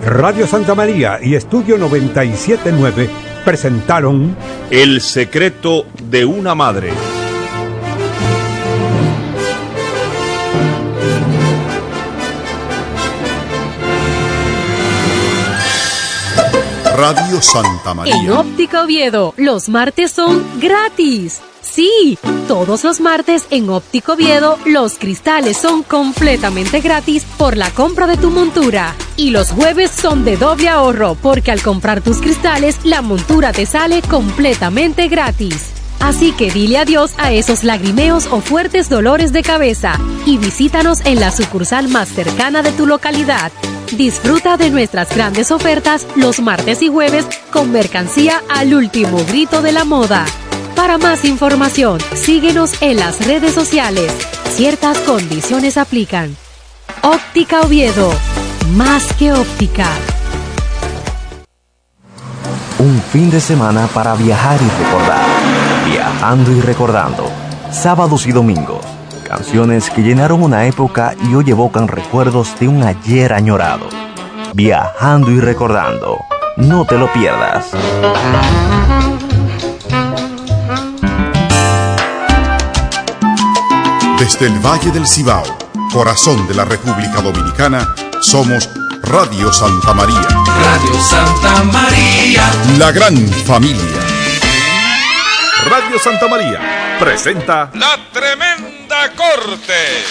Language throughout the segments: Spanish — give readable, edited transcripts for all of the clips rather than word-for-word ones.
Radio Santa María y Estudio 97.9 presentaron El secreto de una madre. Radio Santa María. En Óptica Oviedo, los martes son gratis. Sí, todos los martes en Óptica Oviedo, los cristales son completamente gratis por la compra de tu montura. Y los jueves son de doble ahorro, porque al comprar tus cristales, la montura te sale completamente gratis. Así que dile adiós a esos lagrimeos o fuertes dolores de cabeza y visítanos en la sucursal más cercana de tu localidad. Disfruta de nuestras grandes ofertas los martes y jueves con mercancía al último grito de la moda. Para más información, síguenos en las redes sociales. Ciertas condiciones aplican. Óptica Oviedo, más que óptica. Un fin de semana para viajar y recordar. Viajando y recordando. Sábados y domingos. Canciones que llenaron una época y hoy evocan recuerdos de un ayer añorado. Viajando y recordando. No te lo pierdas. Desde el Valle del Cibao, corazón de la República Dominicana, somos Radio Santa María. Radio Santa María. La gran familia. Radio Santa María presenta La Tremenda Corte.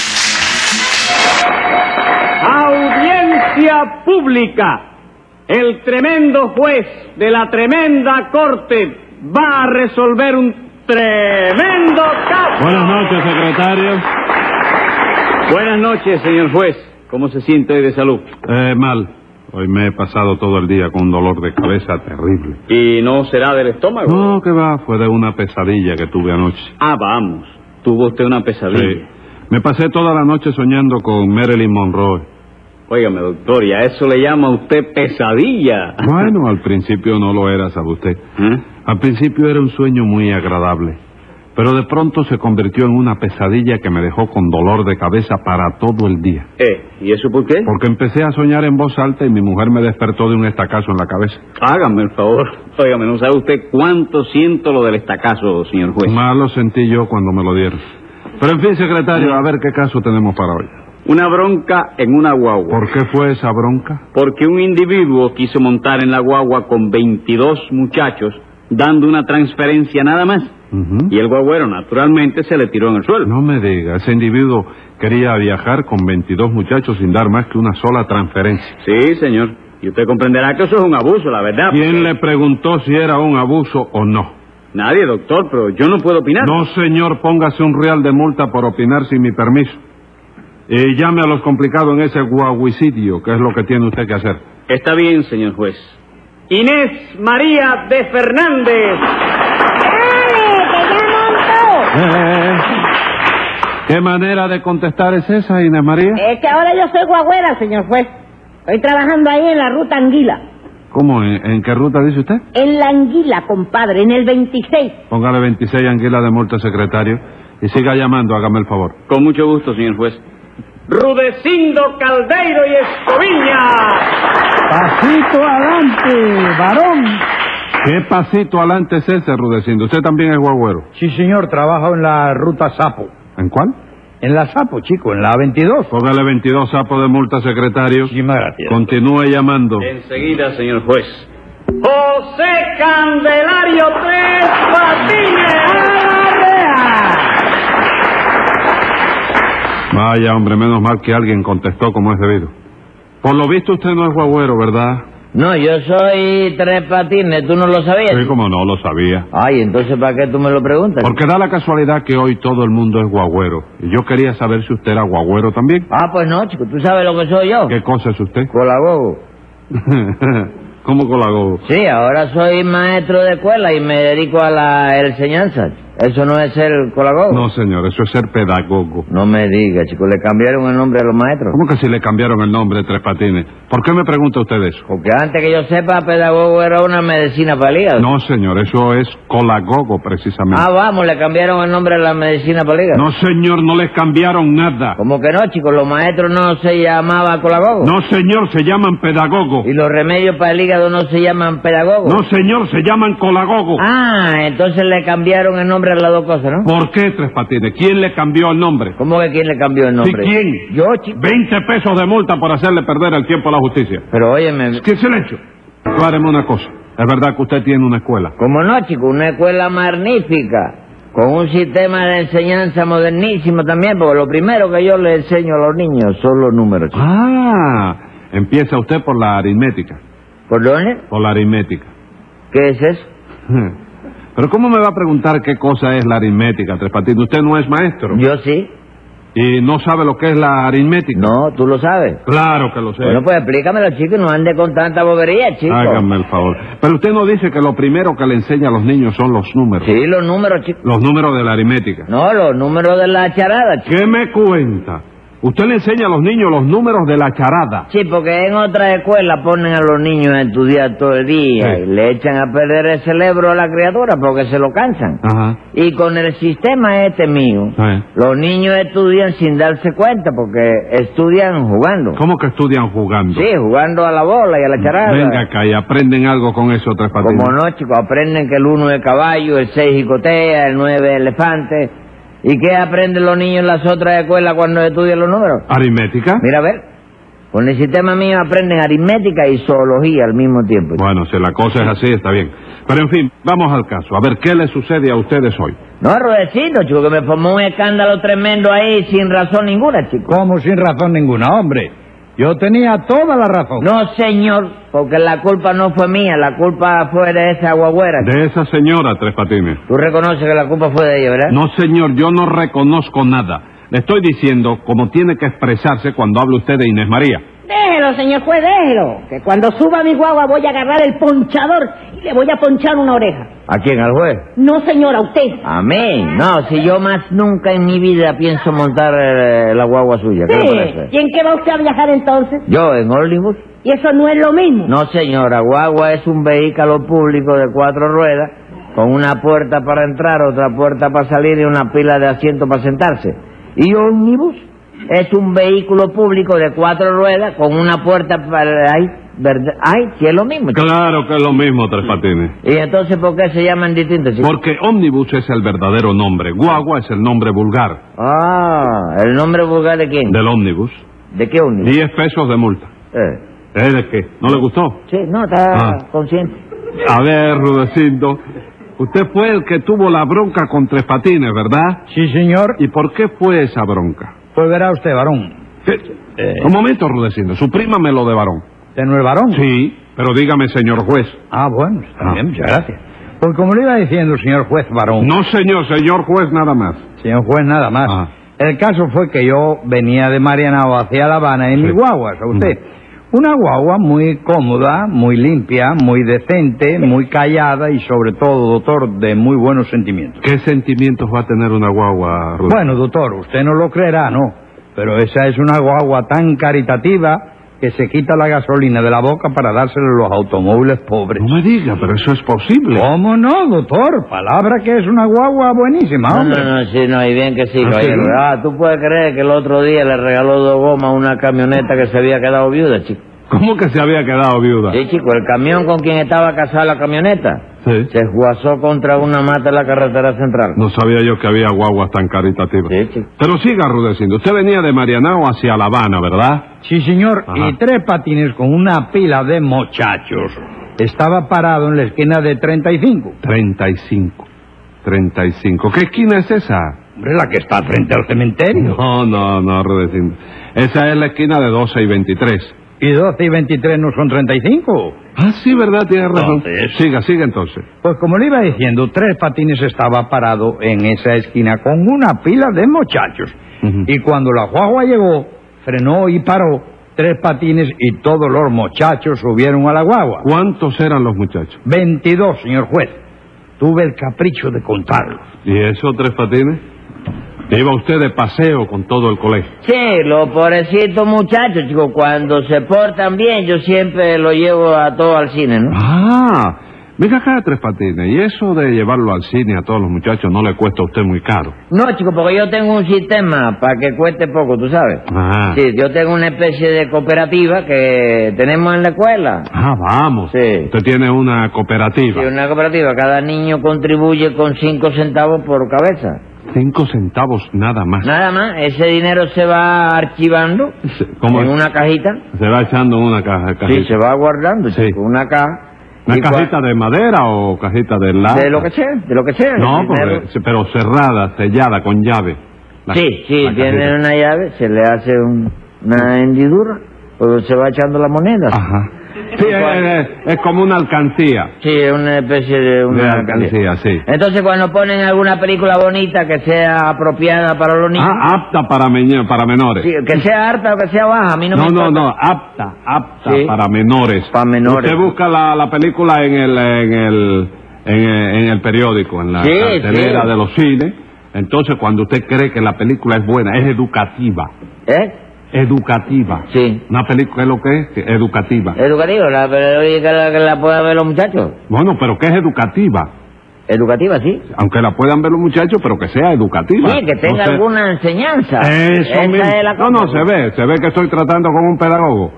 Audiencia pública. El tremendo juez de la tremenda corte va a resolver un tremendo caso. Buenas noches, secretario. Buenas noches, señor juez. ¿Cómo se siente hoy de salud? Mal. Hoy me he pasado todo el día con un dolor de cabeza terrible. ¿Y no será del estómago? No, que va, fue de una pesadilla que tuve anoche. Ah, vamos. ¿Tuvo usted una pesadilla? Sí. Me pasé toda la noche soñando con Marilyn Monroe. Óigame, doctor, ¿y a eso le llama usted pesadilla? Bueno, al principio no lo era, ¿sabe usted? ¿Eh? Al principio era un sueño muy agradable, pero de pronto se convirtió en una pesadilla que me dejó con dolor de cabeza para todo el día. ¿Y eso por qué? Porque empecé a soñar en voz alta y mi mujer me despertó de un estacazo en la cabeza. Hágame el favor. Óigame, ¿no sabe usted cuánto siento lo del estacazo, señor juez? Más lo sentí yo cuando me lo dieron. Pero en fin, secretario, a ver qué caso tenemos para hoy. Una bronca en una guagua. ¿Por qué fue esa bronca? Porque un individuo quiso montar en la guagua con 22 muchachos, dando una transferencia nada más. Y el guagüero, naturalmente, se le tiró en el suelo. No me diga, ese individuo quería viajar con 22 muchachos sin dar más que una sola transferencia. Sí, señor. Y usted comprenderá que eso es un abuso, la verdad. ¿Quién le preguntó si era un abuso o no? Nadie, doctor, pero yo no puedo opinar. No, señor, póngase un real de multa por opinar sin mi permiso. Y llame a los complicados en ese guaguicidio, que es lo que tiene usted que hacer. Está bien, señor juez. Inés María de Fernández. ¿Qué manera de contestar es esa, Inés María? Es que ahora yo soy guagüera, señor juez. Estoy trabajando ahí en la ruta Anguila. ¿Cómo? ¿En qué ruta dice usted? En la Anguila, compadre, en el 26. Póngale 26 anguilas de multa, secretario, y siga llamando, hágame el favor. Con mucho gusto, señor juez. Rudecindo Caldeiro y Escoviña. Pasito adelante, varón. ¿Qué pasito adelante es ese, Rudecindo? ¿Usted también es guagüero? Sí, señor, trabajo en la ruta Sapo. ¿En cuál? En la Sapo, chico, en la 22. Póngale 22 sapos de multa, secretario. Muchísimas gracias. Continúe llamando. Enseguida, señor juez. José Candelario Tres Patines. Vaya, hombre, menos mal que alguien contestó como es debido. Por lo visto usted no es guagüero, ¿verdad? No, yo soy Tres Patines, ¿tú no lo sabías? Sí, como no, lo sabía. Ay, entonces ¿para qué tú me lo preguntas? Porque da la casualidad que hoy todo el mundo es guagüero. Y yo quería saber si usted era guagüero también. Ah, pues no, chico, ¿tú sabes lo que soy yo? ¿Qué cosa es usted? Colagogo. ¿Cómo colagogo? Sí, ahora soy maestro de escuela y me dedico a la enseñanza. ¿Eso no es ser colagogo? No, señor, eso es ser pedagogo. No me diga, chico, ¿le cambiaron el nombre a los maestros? ¿Cómo que si le cambiaron el nombre, Tres Patines? ¿Por qué me pregunta usted eso? Porque antes que yo sepa, pedagogo era una medicina para el hígado. No, señor, eso es colagogo, precisamente. Ah, vamos, le cambiaron el nombre a la medicina para el hígado. No, señor, no les cambiaron nada. ¿Cómo que no, chicos? ¿Los maestros no se llamaban colagogo? No, señor, se llaman pedagogo. ¿Y los remedios para el hígado no se llaman pedagogo? No, señor, se llaman colagogo. Ah, entonces le cambiaron el nombre a las dos cosas, ¿no? ¿Por qué, Tres Patines? ¿Quién le cambió el nombre? ¿Cómo que quién le cambió el nombre? ¿Sí, quién? Yo, chico. 20 pesos de multa por hacerle perder el tiempo a la justicia. Pero óyeme... ¿Qué silencio? Acláreme una cosa. Es verdad que usted tiene una escuela. ¿Cómo no, chico? Una escuela magnífica. Con un sistema de enseñanza modernísimo también, porque lo primero que yo le enseño a los niños son los números, chico. Ah, empieza usted por la aritmética. ¿Por dónde? Por la aritmética. ¿Qué es eso? Pero ¿cómo me va a preguntar qué cosa es la aritmética, Tres Patines? Usted no es maestro. Yo sí. ¿Y no sabe lo que es la aritmética? No, ¿tú lo sabes? Claro que lo sé. Bueno, pues explícamelo, chico, y no ande con tanta bobería, chico. Hágame el favor. Pero usted no dice que lo primero que le enseña a los niños son los números. Sí, los números, chico. Los números de la aritmética. No, los números de la charada, chico. ¿Qué me cuenta? Usted le enseña a los niños los números de la charada. Sí, porque en otras escuelas ponen a los niños a estudiar todo el día y le echan a perder el cerebro a la criatura porque se lo cansan. Ajá. Y con el sistema este mío, los niños estudian sin darse cuenta porque estudian jugando. ¿Cómo que estudian jugando? Sí, jugando a la bola y a la charada. Venga acá y aprenden algo con eso, Tres Patines. Como no, chicos, aprenden que el 1 es caballo, el 6 jicotea, el 9 es elefante. ¿Y qué aprenden los niños en las otras escuelas cuando estudian los números? ¿Aritmética? Mira, a ver. Con el sistema mío aprenden aritmética y zoología al mismo tiempo. Bueno, si la cosa es así, está bien. Pero en fin, vamos al caso. A ver, ¿qué le sucede a ustedes hoy? No, Rudecito, chico, que me formó un escándalo tremendo ahí sin razón ninguna, chico. ¿Cómo sin razón ninguna, hombre? Yo tenía toda la razón. No, señor, porque la culpa no fue mía, la culpa fue de esa guagüera. De esa señora, Tres Patines. ¿Tú reconoces que la culpa fue de ella, verdad? No, señor, yo no reconozco nada. Le estoy diciendo cómo tiene que expresarse cuando hable usted de Inés María. Déjelo, señor juez, déjelo. Que cuando suba mi guagua voy a agarrar el ponchador y le voy a ponchar una oreja. ¿A quién, al juez? No, señor, a usted. ¿A mí? No, si yo más nunca en mi vida pienso montar la guagua suya. ¿Qué le parece? ¿Y en qué va usted a viajar entonces? Yo, en ómnibus. ¿Y eso no es lo mismo? No, señora, guagua es un vehículo público de 4 ruedas con una puerta para entrar, otra puerta para salir y una pila de asientos para sentarse. ¿Y ómnibus? Es un vehículo público de 4 ruedas con una puerta para... Ay, ¿verdad? Ay, sí es lo mismo. Claro que es lo mismo, Tres Patines. ¿Y entonces por qué se llaman distintos? Porque ómnibus es el verdadero nombre. Guagua es el nombre vulgar. Ah, ¿el nombre vulgar de quién? Del ómnibus. ¿De qué ómnibus? 10 pesos de multa. ¿De qué? ¿No le gustó? Sí, no, está consciente. A ver, Rudecindo, usted fue el que tuvo la bronca con Tres Patines, ¿verdad? Sí, señor. ¿Y por qué fue esa bronca? Pues verá usted, varón. Un momento, Rudecindo, suprímame lo de varón. ¿De no es varón? Sí, pero dígame, señor juez. Ah, bueno, está bien, muchas gracias. Pues como le iba diciendo, señor juez varón... No, señor juez nada más. Señor juez nada más. El caso fue que yo venía de Marianao hacia La Habana en mi guagua, ¿sabe usted? Una guagua muy cómoda, muy limpia, muy decente, muy callada y sobre todo, doctor, de muy buenos sentimientos. ¿Qué sentimientos va a tener una guagua, Rudecindo? Bueno, doctor, usted no lo creerá, ¿no? Pero esa es una guagua tan caritativa que se quita la gasolina de la boca para dársela a los automóviles pobres. No me diga, pero eso es posible. ¿Cómo no, doctor? Palabra que es una guagua buenísima, hombre. No, sí, no, y bien que sí, caballero. ¿sí? ¿Tú puedes creer que el otro día le regaló 2 gomas a una camioneta que se había quedado viuda, chico? ¿Cómo que se había quedado viuda? Sí, chico, el camión con quien estaba casada la camioneta se esguazó contra una mata en la carretera central. No sabía yo que había guaguas tan caritativas. Sí, chico. Pero siga, Rudecindo, usted venía de Marianao hacia La Habana, ¿verdad? Sí, señor, y Tres Patines con una pila de muchachos estaba parado en la esquina de 35. 35. ¿Qué esquina es esa? Hombre, la que está frente al cementerio. No, Rudecindo. Esa es la esquina de 12 y 23. ¿Y 12 y 23 no son 35? Ah, sí, ¿verdad? Tiene razón. Entonces... Siga entonces. Pues como le iba diciendo, Tres Patines estaba parado en esa esquina con una pila de muchachos. Y cuando la guagua llegó, frenó y paró, Tres Patines y todos los muchachos subieron a la guagua. ¿Cuántos eran los muchachos? 22, señor juez. tuve el capricho de contarlos. ¿Y eso, Tres Patines? ¿Iba usted de paseo con todo el colegio? Sí, los pobrecitos muchachos, chicos, cuando se portan bien, yo siempre los llevo a todos al cine, ¿no? Ah, venga acá, Tres Patines, ¿y eso de llevarlo al cine a todos los muchachos no le cuesta a usted muy caro? No, chicos, porque yo tengo un sistema para que cueste poco, ¿tú sabes? Ah. Sí, yo tengo una especie de cooperativa que tenemos en la escuela. Ah, vamos. Sí. Usted tiene una cooperativa. Sí, una cooperativa. Cada niño contribuye con 5 centavos por cabeza. 5 centavos nada más. Nada más. Ese dinero se va archivando ¿Cómo en es? una cajita. Se va echando en una cajita. Sí, se va guardando, Sí. chico, una caja. ¿Una cajita de madera o cajita de lata? De lo que sea, de lo que sea. No, El dinero- pero cerrada, sellada, con llave. Sí, la tiene cajita. una llave, se le hace una hendidura, pues se va echando la moneda. Ajá. Sí, es como una alcancía. Sí, es una especie de una alcancía, sí. Entonces, cuando ponen alguna película bonita que sea apropiada para los niños... Ah, apta para menores. Sí, que sea harta o que sea baja, a mí no me importa. No, apta Sí. para menores. Para menores. Usted busca la película en el periódico, en la Sí, cartelera sí. de los cines. Entonces, cuando usted cree que la película es buena, es educativa. ¿Eh? Educativa. Sí. Una película es lo que es, educativa. Educativo, que la puedan ver los muchachos. Bueno, pero que es educativa. Educativa, sí. Aunque la puedan ver los muchachos, pero que sea educativa. Sí, que tenga No sé- alguna enseñanza. Eso Esa mismo. es la No, cosa. se ve que estoy tratando con un pedagogo.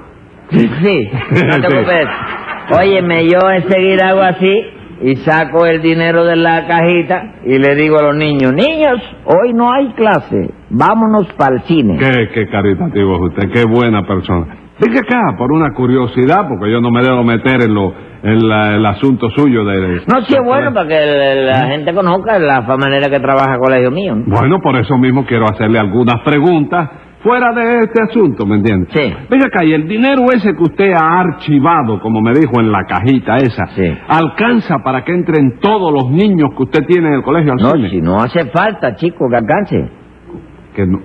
Sí, no te Sí. preocupes. Óyeme, yo enseguida hago así y saco el dinero de la cajita y le digo a los niños, niños, hoy no hay clase, vámonos para el cine. Qué caritativo es usted, qué buena persona. Venga acá, por una curiosidad, porque yo no me debo meter en el asunto suyo de... No, sí es bueno para que la gente conozca la manera que trabaja el colegio mío, ¿no? Bueno, por eso mismo quiero hacerle algunas preguntas fuera de este asunto, ¿me entiende? Sí. Venga acá, y el dinero ese que usted ha archivado, como me dijo en la cajita esa, Sí. ¿alcanza para que entren todos los niños que usted tiene en el colegio al No, cine? si no hace falta, chico, que alcance. Que no,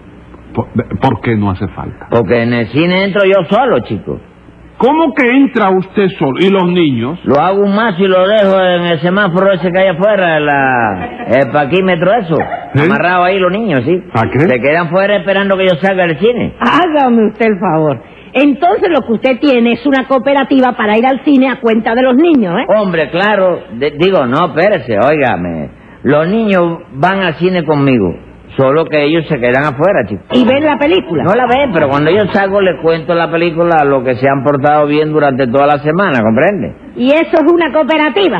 ¿por qué no hace falta? Porque en el cine entro yo solo, chico. ¿Cómo que entra usted solo? ¿Y los niños? Lo hago un mazo y lo dejo en el semáforo ese que hay afuera, el paquímetro eso. ¿Sí? Amarrado ahí los niños, ¿sí? ¿A qué? Se quedan fuera esperando que yo salga del cine. Hágame usted el favor. Entonces lo que usted tiene es una cooperativa para ir al cine a cuenta de los niños, ¿eh? Hombre, claro, digo, no, espérese, óigame. Los niños van al cine conmigo, solo que ellos se quedan afuera, chicos. Y ven la película. No la ven, pero cuando yo salgo les cuento la película a los que se han portado bien durante toda la semana, ¿comprende? ¿Y eso es una cooperativa?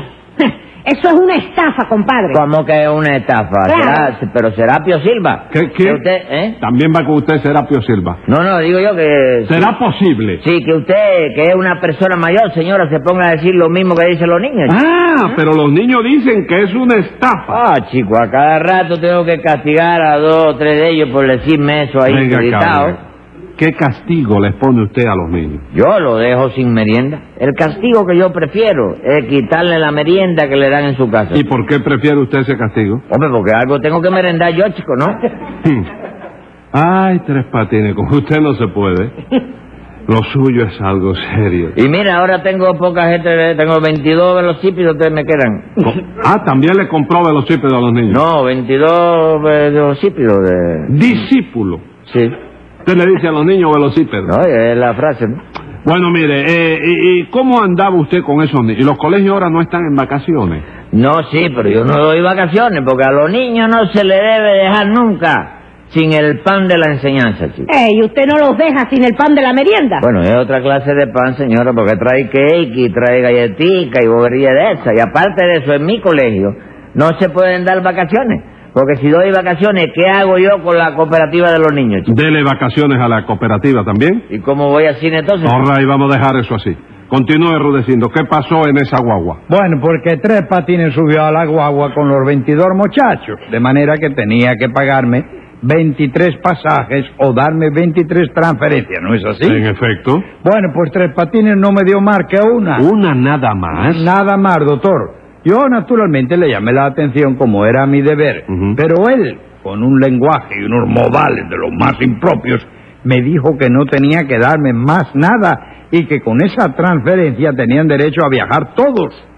Eso es una estafa, compadre. ¿Cómo que es una estafa? Claro. Pero Serapio Silva. ¿Qué? Que usted, ¿eh? También va con usted Serapio Silva. No, digo yo que... ¿Será posible? Sí, que usted, que es una persona mayor, señora, se ponga a decir lo mismo que dicen los niños. Ah, pero los niños dicen que es una estafa. Ah, chico, a cada rato tengo que castigar a 2 o 3 de ellos por decirme eso ahí Venga acá, gritado. venga. ¿Qué castigo les pone usted a los niños? Yo lo dejo sin merienda. El castigo que yo prefiero es quitarle la merienda que le dan en su casa. ¿Y por qué prefiere usted ese castigo? Hombre, porque algo tengo que merendar yo, chico, ¿no? Ay, Tres Patines, con usted no se puede. Lo suyo es algo serio. Y mira, ahora tengo poca gente, tengo 22 velocípedos, ustedes me quedan. Ah, también le compró velocípedos a los niños. No, 22 velocípedos de... Discípulo. Sí. Usted le dice a los niños velocípedos. No, es la frase, ¿no? Bueno, mire, ¿y cómo andaba usted con esos niños? ¿Y los colegios ahora no están en vacaciones? No, sí, pero yo no doy vacaciones, porque a los niños no se le debe dejar nunca sin el pan de la enseñanza, chico. ¿Y usted no los deja sin el pan de la merienda? Bueno, es otra clase de pan, señora, porque trae cake y trae galletica y bobería de esa. Y aparte de eso, en mi colegio no se pueden dar vacaciones. Porque si doy vacaciones, ¿qué hago yo con la cooperativa de los niños, chico? Dele vacaciones a la cooperativa también. ¿Y cómo voy al cine entonces? Ahora, y vamos a dejar eso así. Continúe, Rudecindo. ¿Qué pasó en esa guagua? Bueno, porque Tres Patines subió a la guagua con los 22 muchachos, de manera que tenía que pagarme 23 pasajes o darme 23 transferencias, ¿no es así? En efecto. Bueno, pues Tres Patines no me dio más que una. ¿Una nada más? Nada más, doctor. Yo naturalmente le llamé la atención como era mi deber, pero él, con un lenguaje y unos modales de los más impropios, me dijo que no tenía que darme más nada y que con esa transferencia tenían derecho a viajar todos.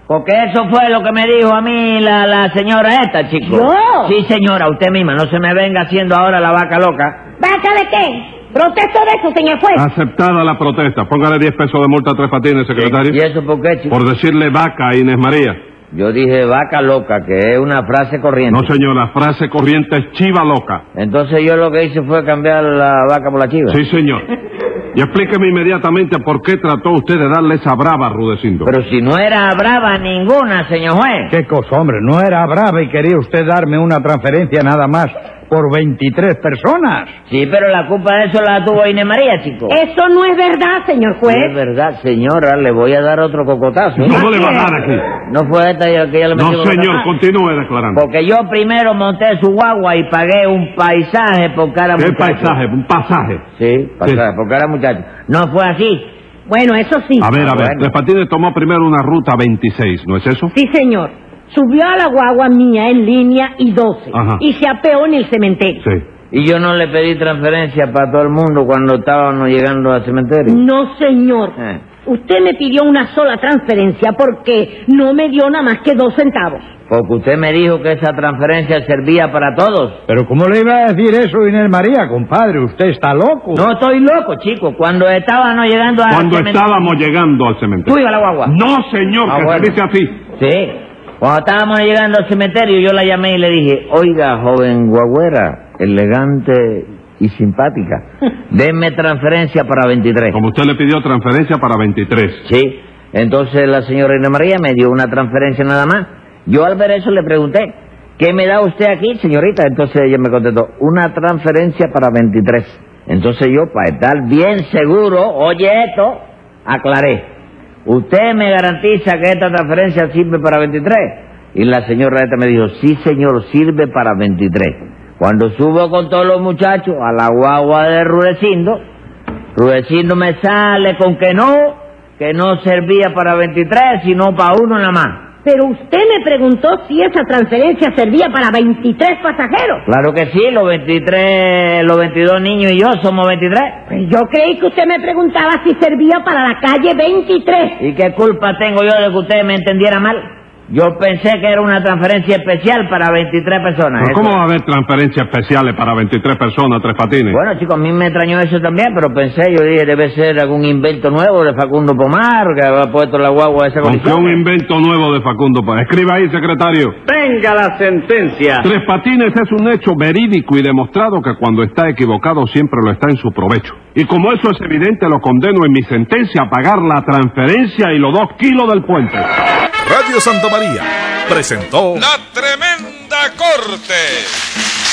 Porque eso fue lo que me dijo a mí la señora esta, chico. ¿Yo? Sí, señora, usted misma. No se me venga haciendo ahora la vaca loca. ¿Vaca de qué? Protesto de eso, señor juez. Aceptada la protesta. Póngale 10 pesos de multa a Tres Patines, secretario. ¿Y eso por qué, chico? Por decirle vaca a Inés María. Yo dije vaca loca, que es una frase corriente. No, señor, la frase corriente es chiva loca. Entonces yo lo que hice fue cambiar la vaca por la chiva. Sí, señor. Y explíqueme inmediatamente por qué trató usted de darle esa brava a Rudecindo. Pero si no era brava ninguna, señor juez. ¿Qué cosa, hombre? No era brava y quería usted darme una transferencia nada más por 23 personas. Sí, pero la culpa de eso la tuvo Inés María, chico. Eso no es verdad, señor juez. Es verdad, señora, le voy a dar otro cocotazo. ¿Cómo le va a dar aquí? ¿No fue esta que ya le metí No, señor, continúe declarando. Porque yo primero monté su guagua y pagué un paisaje por cada muchacho. ¿Qué paisaje? ¿Un pasaje? Sí, pasaje, por cada muchacho. ¿No fue así? Bueno, eso sí. A ver, bueno. Tres Patines tomó primero una ruta 26, ¿no es eso? Sí, señor. Subió a la guagua mía en línea y 12. Ajá. Y se apeó en el cementerio. Sí. ¿Y yo no le pedí transferencia para todo el mundo cuando estábamos llegando al cementerio? No, señor. Usted me pidió una sola transferencia porque no me dio nada más que 2 centavos. Porque usted me dijo que esa transferencia servía para todos. Pero ¿cómo le iba a decir eso, Inés María, compadre? Usted está loco. No estoy loco, chico. Cuando estábamos llegando al Cuando cementerio... estábamos llegando al cementerio. ¿Tú ibas a la guagua? No, señor, que bueno. se dice así. Sí. Cuando estábamos llegando al cementerio, yo la llamé y le dije, oiga, joven guagüera, elegante y simpática, denme transferencia para 23. Como usted le pidió transferencia para 23. Sí. Entonces la señora Inés María me dio una transferencia nada más. Yo al ver eso le pregunté, ¿qué me da usted aquí, señorita? Entonces ella me contestó, una transferencia para 23. Entonces yo, para estar bien seguro, oye esto, aclaré. ¿Usted me garantiza que esta transferencia sirve para 23? Y la señora esta me dijo, sí, señor, sirve para 23. Cuando subo con todos los muchachos a la guagua de Rudecindo me sale con que no servía para 23, sino para uno nada más. Pero usted me preguntó si esa transferencia servía para 23 pasajeros. Claro que sí, los 22 niños y yo somos 23. Pues yo creí que usted me preguntaba si servía para la calle 23. ¿Y qué culpa tengo yo de que usted me entendiera mal? Yo pensé que era una transferencia especial para 23 personas. ¿Pero cómo va a haber transferencias especiales para 23 personas, Tres Patines? Bueno, chicos, a mí me extrañó eso también, pero pensé, yo dije, debe ser algún invento nuevo de Facundo Pomar, que había puesto la guagua a esa ¿Con qué condición. un invento nuevo de Facundo Pomar? Escriba ahí, secretario. Venga la sentencia. Tres Patines es un hecho verídico y demostrado que cuando está equivocado siempre lo está en su provecho. Y como eso es evidente, lo condeno en mi sentencia a pagar la transferencia y los 2 kilos del puente. Radio Santa María presentó La Tremenda Corte.